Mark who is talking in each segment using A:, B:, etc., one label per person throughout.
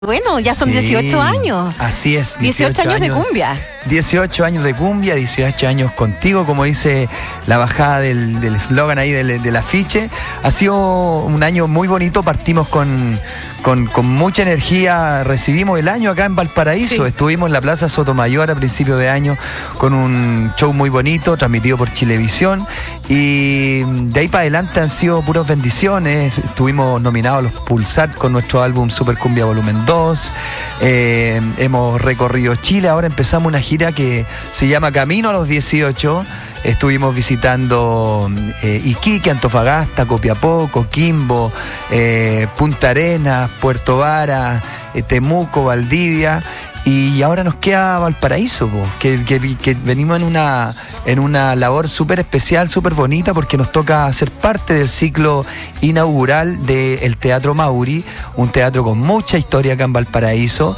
A: Bueno, ya son 18 años.
B: Así es.
A: 18 años de cumbia.
B: 18 años de cumbia, 18 años contigo, como dice la bajada del eslogan ahí del afiche. Ha sido un año muy bonito, partimos con mucha energía, recibimos el año acá en Valparaíso, Estuvimos en la Plaza Sotomayor a principios de año con un show muy bonito, transmitido por Chilevisión, y de ahí para adelante han sido puras bendiciones. Estuvimos nominados a los Pulsar con nuestro álbum Super Cumbia Volumen 2, hemos recorrido Chile, ahora empezamos una gira que se llama Camino a los 18. Estuvimos visitando Iquique, Antofagasta, Copiapó, Coquimbo, Punta Arenas, Puerto Varas, Temuco, Valdivia, y ahora nos queda Valparaíso, que venimos en una labor súper especial, súper bonita, porque nos toca ser parte del ciclo inaugural del Teatro Mauri, un teatro con mucha historia acá en Valparaíso,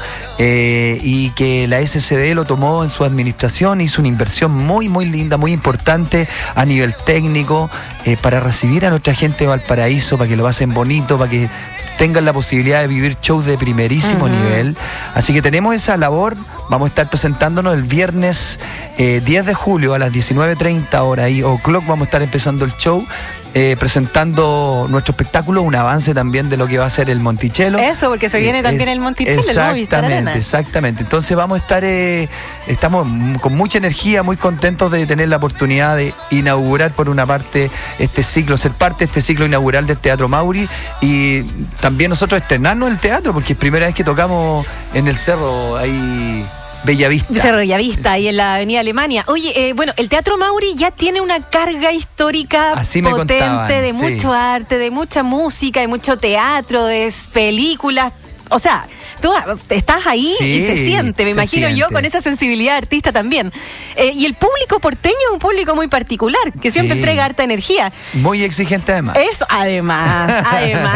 B: y que la SCD lo tomó en su administración, hizo una inversión muy, muy linda, muy importante a nivel técnico, para recibir a nuestra gente de Valparaíso, para que lo pasen bonito, para que tengan la posibilidad de vivir shows de primerísimo nivel. Así que tenemos esa labor. Vamos a estar presentándonos el viernes 10 de julio a las 19:30 horas ahí, O'Clock, vamos a estar empezando el show, presentando nuestro espectáculo, un avance también de lo que va a ser el Monticello.
A: Eso, porque se viene también el Monticello,
B: exactamente. Entonces vamos a estar, estamos con mucha energía, muy contentos de tener la oportunidad de inaugurar por una parte este ciclo, ser parte de este ciclo inaugural del Teatro Mauri, y también nosotros estrenarnos en el teatro, porque es primera vez que tocamos en el Cerro ahí Bellavista.
A: Cerro Bellavista, ahí en la Avenida Alemania. Oye, bueno, el Teatro Mauri ya tiene una carga histórica potente, de mucho arte, de mucha música, de mucho teatro, de películas. O sea, tú estás ahí y se siente, me imagino yo, con esa sensibilidad artista también. Y el público porteño es un público muy particular, que siempre entrega harta energía.
B: Muy exigente además.
A: Eso, además,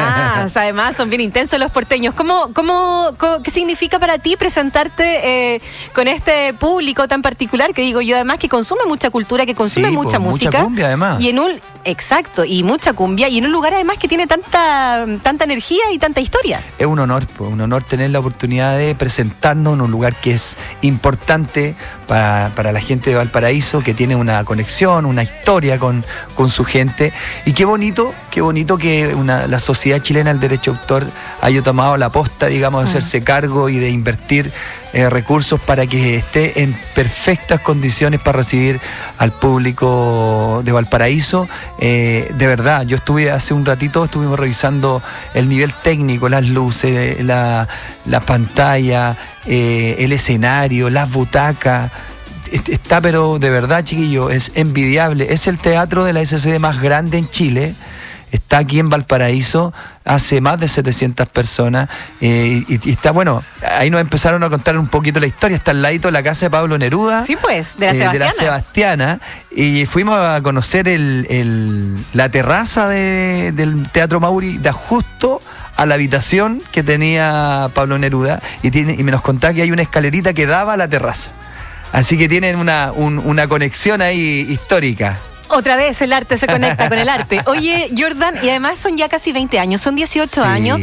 A: son bien intensos los porteños. ¿Qué significa para ti presentarte con este público tan particular, que digo yo, además, que consume mucha cultura, que consume mucha música?
B: Mucha cumbia además.
A: Y y mucha cumbia, y en un lugar además que tiene tanta energía y tanta historia.
B: Es un honor tener la oportunidad de presentarnos en un lugar que es importante para la gente de Valparaíso, que tiene una conexión, una historia con su gente. Y qué bonito que la Sociedad Chilena del Derecho de Autor haya tomado la posta, digamos, de hacerse cargo y de invertir recursos para que esté en perfectas condiciones para recibir al público de Valparaíso. De verdad, yo hace un ratito estuvimos revisando el nivel técnico, las luces, la pantalla, el escenario, las butacas. Está, pero de verdad, chiquillo, es envidiable. Es el teatro de la SCD más grande en Chile. Está aquí en Valparaíso, hace más de 700 personas, y está, bueno, ahí nos empezaron a contar un poquito la historia. Está al ladito de la casa de Pablo Neruda.
A: Sí, pues, de la
B: Sebastiana. Y fuimos a conocer la terraza del Teatro Mauri, da justo a la habitación que tenía Pablo Neruda, y me nos contaba que hay una escalerita que daba a la terraza. Así que tienen una conexión ahí histórica.
A: Otra vez el arte se conecta con el arte. Oye, Jordan, y además son ya casi 20 años, son 18 años.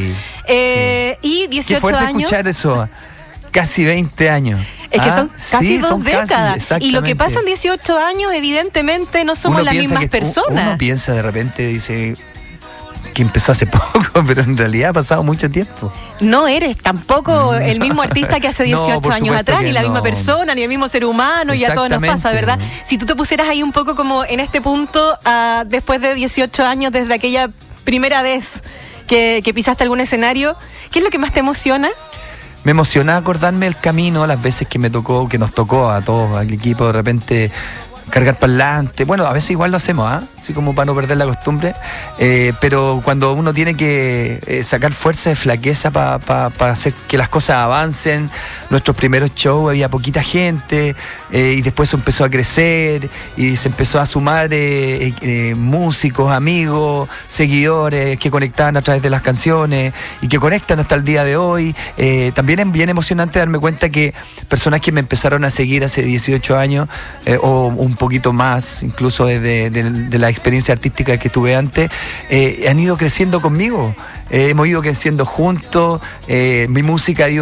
A: Y 18
B: Qué fuerte
A: años.
B: Escuchar eso, casi 20 años.
A: Es que son casi dos décadas. Y lo que pasa en 18 años, evidentemente, no somos las mismas personas.
B: Uno piensa de repente, dice que empezó hace poco, pero en realidad ha pasado mucho tiempo.
A: No eres tampoco el mismo artista que hace 18 años atrás, ni la misma persona, ni el mismo ser humano, y a todos nos pasa, ¿verdad? Si tú te pusieras ahí un poco como en este punto, después de 18 años, desde aquella primera vez que pisaste algún escenario, ¿qué es lo que más te emociona?
B: Me emociona acordarme el camino, las veces que nos tocó a todos, al equipo, de repente cargar para adelante. Bueno, a veces igual lo hacemos, así como para no perder la costumbre, pero cuando uno tiene que sacar fuerza de flaqueza para hacer que las cosas avancen. Nuestros primeros shows había poquita gente, y después se empezó a crecer y se empezó a sumar músicos, amigos, seguidores que conectaban a través de las canciones y que conectan hasta el día de hoy. También es bien emocionante darme cuenta que personas que me empezaron a seguir hace 18 años o un un poquito más, incluso de la experiencia artística que tuve antes, han ido creciendo conmigo. Hemos ido creciendo juntos, mi música ha ido